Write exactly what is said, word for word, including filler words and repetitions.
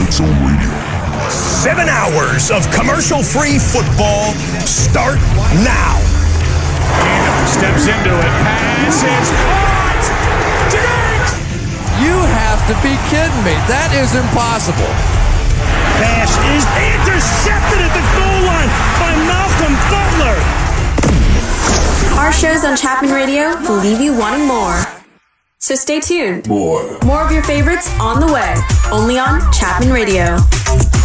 Red Zone Radio. Seven hours of commercial-free football start now. Tatum steps into it. Pass is caught. Diggs! You have to be kidding me. That is impossible. Pass is intercepted at the goal line by Malcolm Butler. Our shows on Chapman Radio will leave you wanting more. So stay tuned. More. More of your favorites on the way. Only on Chapman Radio.